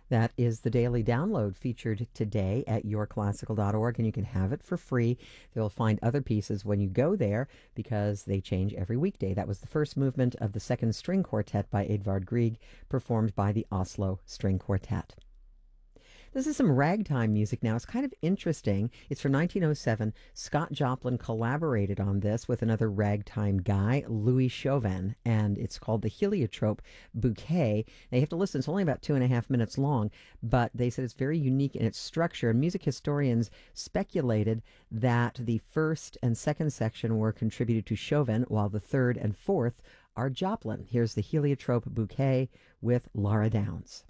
That is the daily download featured today at yourclassical.org, and you can have it for free. You'll find other pieces when you go there because they change every weekday. That was the first movement of the Second String Quartet by Edvard Grieg, performed by the Oslo String Quartet. This is some ragtime music now. It's kind of interesting. It's from 1907. Scott Joplin collaborated on this with another ragtime guy, Louis Chauvin, and it's called the Heliotrope Bouquet. Now you have to listen. It's only about 2.5 minutes long, but they said it's very unique in its structure. And music historians speculated that the first and second section were contributed to Chauvin, while the third and fourth are Joplin. Here's the Heliotrope Bouquet with Laura Downs.